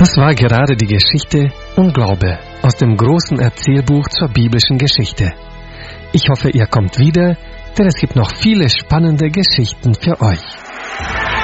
Das war gerade die Geschichte Unglaube aus dem großen Erzählbuch zur biblischen Geschichte. Ich hoffe, ihr kommt wieder, denn es gibt noch viele spannende Geschichten für euch.